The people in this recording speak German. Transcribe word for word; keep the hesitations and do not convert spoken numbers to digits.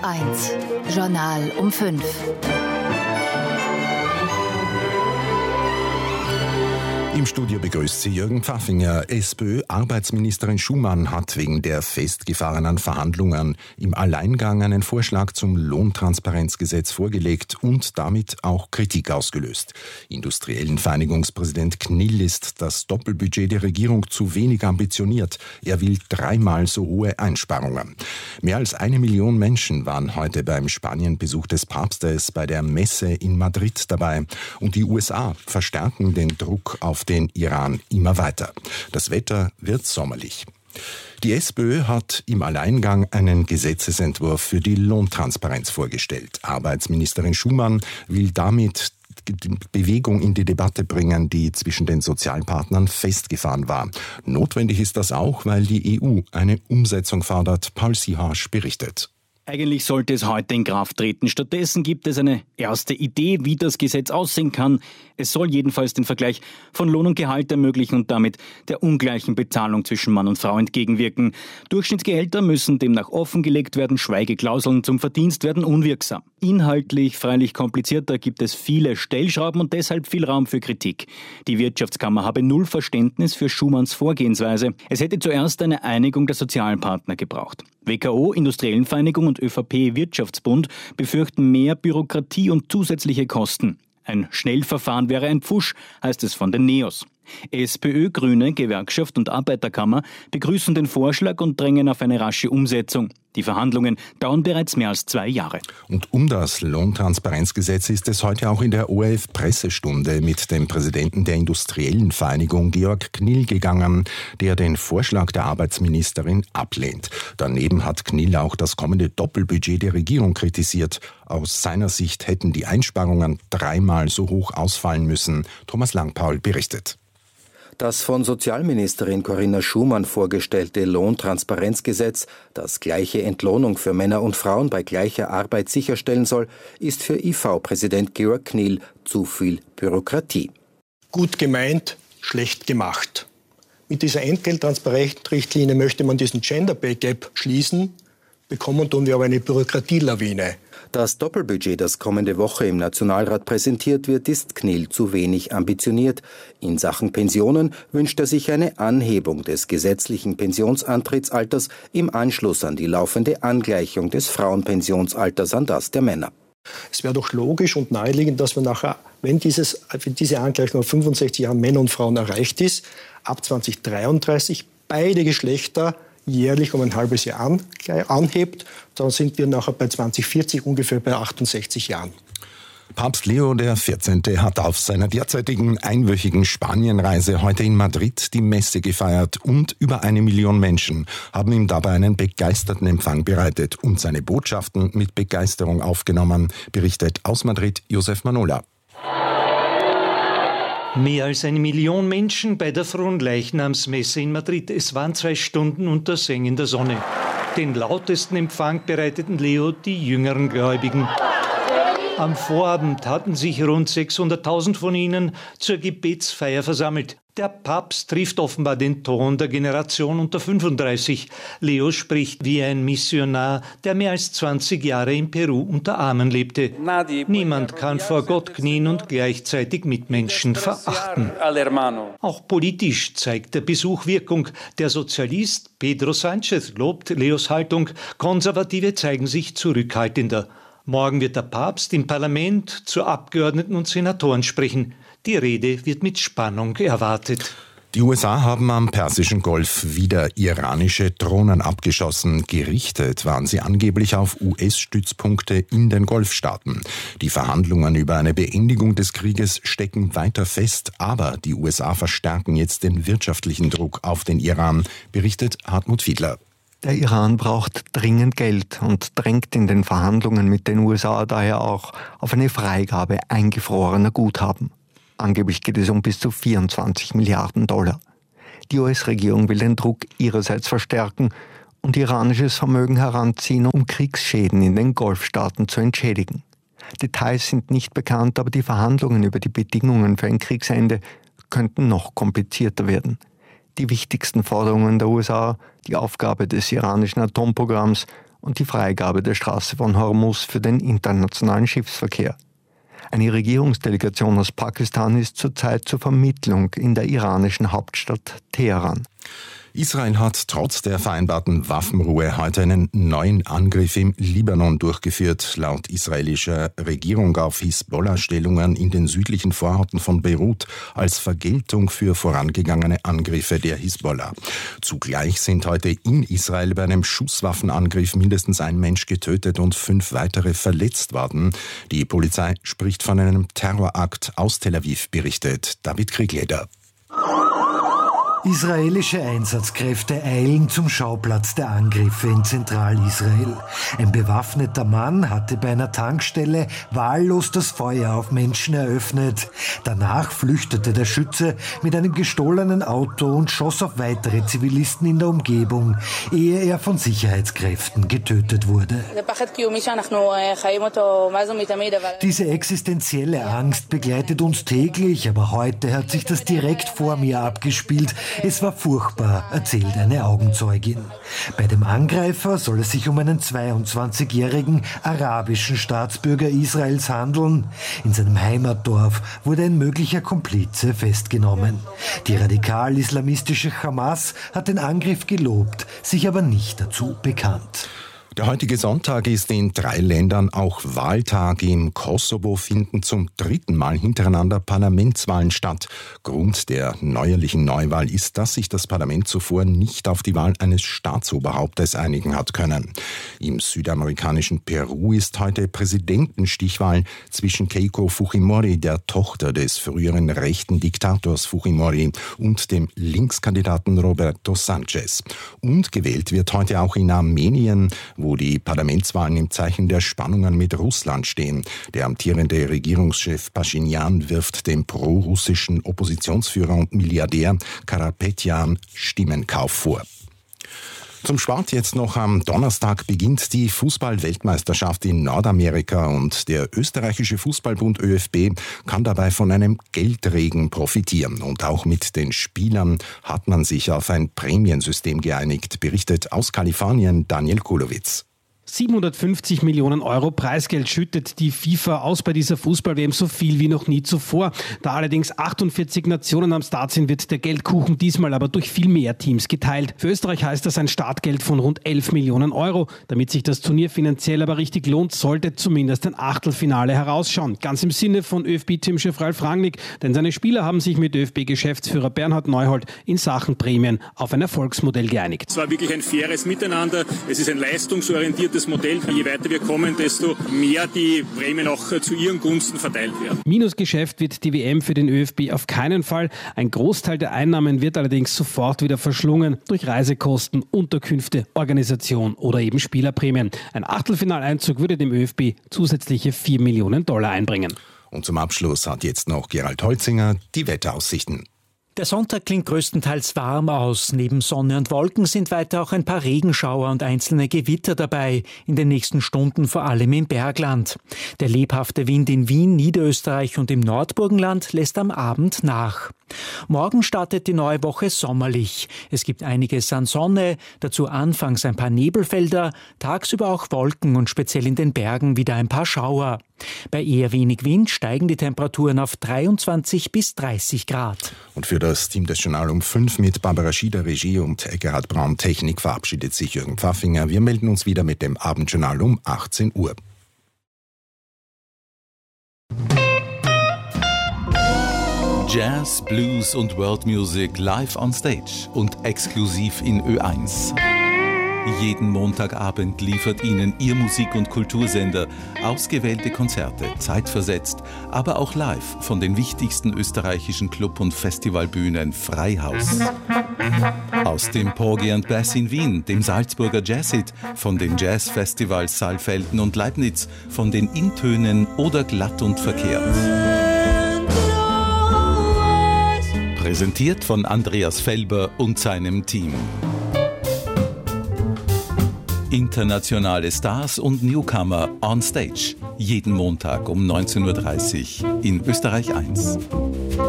eins, Journal um fünf. Im Studio begrüßt sie Jürgen Pfaffinger. SPÖ-Arbeitsministerin Schumann hat wegen der festgefahrenen Verhandlungen im Alleingang einen Vorschlag zum Lohntransparenzgesetz vorgelegt und damit auch Kritik ausgelöst. Industriellen Vereinigungspräsident Knill ist das Doppelbudget der Regierung zu wenig ambitioniert. Er will dreimal so hohe Einsparungen. Mehr als eine Million Menschen waren heute beim Spanienbesuch des Papstes bei der Messe in Madrid dabei. Und die U S A verstärken den Druck auf den Iran immer weiter. Das Wetter wird sommerlich. Die SPÖ hat im Alleingang einen Gesetzesentwurf für die Lohntransparenz vorgestellt. Arbeitsministerin Schumann will damit Bewegung in die Debatte bringen, die zwischen den Sozialpartnern festgefahren war. Notwendig ist das auch, weil die E U eine Umsetzung fordert. Paul Siehasch berichtet. Eigentlich sollte es heute in Kraft treten. Stattdessen gibt es eine erste Idee, wie das Gesetz aussehen kann. Es soll jedenfalls den Vergleich von Lohn und Gehalt ermöglichen und damit der ungleichen Bezahlung zwischen Mann und Frau entgegenwirken. Durchschnittsgehälter müssen demnach offengelegt werden, Schweigeklauseln zum Verdienst werden unwirksam. Inhaltlich freilich komplizierter, gibt es viele Stellschrauben und deshalb viel Raum für Kritik. Die Wirtschaftskammer habe null Verständnis für Schumanns Vorgehensweise. Es hätte zuerst eine Einigung der Sozialpartner gebraucht. W K O, Industriellen Vereinigung und ÖVP-Wirtschaftsbund befürchten mehr Bürokratie und zusätzliche Kosten. Ein Schnellverfahren wäre ein Pfusch, heißt es von den Neos. SPÖ, Grüne, Gewerkschaft und Arbeiterkammer begrüßen den Vorschlag und drängen auf eine rasche Umsetzung. Die Verhandlungen dauern bereits mehr als zwei Jahre. Und um das Lohntransparenzgesetz ist es heute auch in der O R F-Pressestunde mit dem Präsidenten der Industriellen Vereinigung Georg Knill gegangen, der den Vorschlag der Arbeitsministerin ablehnt. Daneben hat Knill auch das kommende Doppelbudget der Regierung kritisiert. Aus seiner Sicht hätten die Einsparungen dreimal so hoch ausfallen müssen. Thomas Langpaul berichtet. Das von Sozialministerin Corinna Schumann vorgestellte Lohntransparenzgesetz, das gleiche Entlohnung für Männer und Frauen bei gleicher Arbeit sicherstellen soll, ist für I V-Präsident Georg Knill zu viel Bürokratie. Gut gemeint, schlecht gemacht. Mit dieser Entgelttransparenzrichtlinie möchte man diesen Gender Pay Gap schließen, bekommen tun wir aber eine Bürokratielawine. Das Doppelbudget, das kommende Woche im Nationalrat präsentiert wird, ist Knill zu wenig ambitioniert. In Sachen Pensionen wünscht er sich eine Anhebung des gesetzlichen Pensionsantrittsalters im Anschluss an die laufende Angleichung des Frauenpensionsalters an das der Männer. Es wäre doch logisch und naheliegend, dass wir nachher, wenn dieses, wenn diese Angleichung auf fünfundsechzig Jahren Männer und Frauen erreicht ist, ab zweitausenddreiunddreißig beide Geschlechter jährlich um ein halbes Jahr an, anhebt, dann sind wir nachher bei zweitausendvierzig ungefähr bei achtundsechzig Jahren. Papst Leo der vierzehnte hat auf seiner derzeitigen einwöchigen Spanienreise heute in Madrid die Messe gefeiert und über eine Million Menschen haben ihm dabei einen begeisterten Empfang bereitet und seine Botschaften mit Begeisterung aufgenommen, berichtet aus Madrid Josef Manola. Mehr als eine Million Menschen bei der Fronleichnamsmesse in Madrid. Es waren zwei Stunden unter sengender Sonne. Den lautesten Empfang bereiteten Leo die jüngeren Gläubigen. Am Vorabend hatten sich rund sechshunderttausend von ihnen zur Gebetsfeier versammelt. Der Papst trifft offenbar den Ton der Generation unter fünfunddreißig. Leo spricht wie ein Missionar, der mehr als zwanzig Jahre in Peru unter Armen lebte. Niemand kann vor Gott knien und gleichzeitig Mitmenschen verachten. Auch politisch zeigt der Besuch Wirkung. Der Sozialist Pedro Sánchez lobt Leos Haltung. Konservative zeigen sich zurückhaltender. Morgen wird der Papst im Parlament zu Abgeordneten und Senatoren sprechen. Die Rede wird mit Spannung erwartet. Die U S A haben am Persischen Golf wieder iranische Drohnen abgeschossen. Gerichtet waren sie angeblich auf U S-Stützpunkte in den Golfstaaten. Die Verhandlungen über eine Beendigung des Krieges stecken weiter fest, aber die U S A verstärken jetzt den wirtschaftlichen Druck auf den Iran, berichtet Hartmut Fiedler. Der Iran braucht dringend Geld und drängt in den Verhandlungen mit den U S A daher auch auf eine Freigabe eingefrorener Guthaben. Angeblich geht es um bis zu vierundzwanzig Milliarden Dollar. Die U S-Regierung will den Druck ihrerseits verstärken und iranisches Vermögen heranziehen, um Kriegsschäden in den Golfstaaten zu entschädigen. Details sind nicht bekannt, aber die Verhandlungen über die Bedingungen für ein Kriegsende könnten noch komplizierter werden. Die wichtigsten Forderungen der U S A, die Aufgabe des iranischen Atomprogramms und die Freigabe der Straße von Hormuz für den internationalen Schiffsverkehr. Eine Regierungsdelegation aus Pakistan ist zurzeit zur Vermittlung in der iranischen Hauptstadt Teheran. Israel hat trotz der vereinbarten Waffenruhe heute einen neuen Angriff im Libanon durchgeführt. Laut israelischer Regierung auf Hisbollah-Stellungen in den südlichen Vororten von Beirut als Vergeltung für vorangegangene Angriffe der Hisbollah. Zugleich sind heute in Israel bei einem Schusswaffenangriff mindestens ein Mensch getötet und fünf weitere verletzt worden. Die Polizei spricht von einem Terrorakt aus Tel Aviv, berichtet David Kriegleder. Israelische Einsatzkräfte eilen zum Schauplatz der Angriffe in Zentralisrael. Ein bewaffneter Mann hatte bei einer Tankstelle wahllos das Feuer auf Menschen eröffnet. Danach flüchtete der Schütze mit einem gestohlenen Auto und schoss auf weitere Zivilisten in der Umgebung, ehe er von Sicherheitskräften getötet wurde. Diese existenzielle Angst begleitet uns täglich, aber heute hat sich das direkt vor mir abgespielt. Es war furchtbar, erzählt eine Augenzeugin. Bei dem Angreifer soll es sich um einen zweiundzwanzigjährigen arabischen Staatsbürger Israels handeln. In seinem Heimatdorf wurde ein möglicher Komplize festgenommen. Die radikal-islamistische Hamas hat den Angriff gelobt, sich aber nicht dazu bekannt. Der heutige Sonntag ist in drei Ländern auch Wahltag. Im Kosovo finden zum dritten Mal hintereinander Parlamentswahlen statt. Grund der neuerlichen Neuwahl ist, dass sich das Parlament zuvor nicht auf die Wahl eines Staatsoberhauptes einigen hat können. Im südamerikanischen Peru ist heute Präsidentenstichwahl zwischen Keiko Fujimori, der Tochter des früheren rechten Diktators Fujimori, und dem Linkskandidaten Roberto Sanchez. Und gewählt wird heute auch in Armenien, wo wo die Parlamentswahlen im Zeichen der Spannungen mit Russland stehen. Der amtierende Regierungschef Pashinyan wirft dem pro-russischen Oppositionsführer und Milliardär Karapetyan Stimmenkauf vor. Zum Sport jetzt noch. Am Donnerstag beginnt die Fußball-Weltmeisterschaft in Nordamerika und der österreichische Fußballbund ÖFB kann dabei von einem Geldregen profitieren. Und auch mit den Spielern hat man sich auf ein Prämiensystem geeinigt, berichtet aus Kalifornien Daniel Kulowitz. siebenhundertfünfzig Millionen Euro Preisgeld schüttet die FIFA aus bei dieser Fußball-W M, so viel wie noch nie zuvor. Da allerdings achtundvierzig Nationen am Start sind, wird der Geldkuchen diesmal aber durch viel mehr Teams geteilt. Für Österreich heißt das ein Startgeld von rund elf Millionen Euro. Damit sich das Turnier finanziell aber richtig lohnt, sollte zumindest ein Achtelfinale herausschauen. Ganz im Sinne von ÖFB-Teamchef Ralf Rangnick, denn seine Spieler haben sich mit ÖFB-Geschäftsführer Bernhard Neuhold in Sachen Prämien auf ein Erfolgsmodell geeinigt. Es war wirklich ein faires Miteinander. Es ist ein leistungsorientiertes Modell. Je weiter wir kommen, desto mehr die Prämien auch zu ihren Gunsten verteilt werden. Minusgeschäft wird die W M für den ÖFB auf keinen Fall. Ein Großteil der Einnahmen wird allerdings sofort wieder verschlungen durch Reisekosten, Unterkünfte, Organisation oder eben Spielerprämien. Ein Achtelfinaleinzug würde dem ÖFB zusätzliche vier Millionen Dollar einbringen. Und zum Abschluss hat jetzt noch Gerald Holzinger die Wetteraussichten. Der Sonntag klingt größtenteils warm aus. Neben Sonne und Wolken sind weiter auch ein paar Regenschauer und einzelne Gewitter dabei, in den nächsten Stunden vor allem im Bergland. Der lebhafte Wind in Wien, Niederösterreich und im Nordburgenland lässt am Abend nach. Morgen startet die neue Woche sommerlich. Es gibt einiges an Sonne, dazu anfangs ein paar Nebelfelder, tagsüber auch Wolken und speziell in den Bergen wieder ein paar Schauer. Bei eher wenig Wind steigen die Temperaturen auf dreiundzwanzig bis dreißig Grad. Und für das Team des Journal um fünf mit Barbara Schieder Regie und Eckhard Braun Technik verabschiedet sich Jürgen Pfaffinger. Wir melden uns wieder mit dem Abendjournal um achtzehn Uhr. Jazz, Blues und World Music live on stage und exklusiv in Ö eins. Jeden Montagabend liefert Ihnen Ihr Musik- und Kultursender ausgewählte Konzerte, zeitversetzt, aber auch live von den wichtigsten österreichischen Club- und Festivalbühnen Freihaus. Aus dem Porgy and Bass in Wien, dem Salzburger Jazzhit, von den Jazzfestivals Saalfelden und Leibniz, von den Intönen oder Glatt und Verkehrt. Präsentiert von Andreas Felber und seinem Team. Internationale Stars und Newcomer on Stage. Jeden Montag um neunzehn Uhr dreißig in Österreich eins.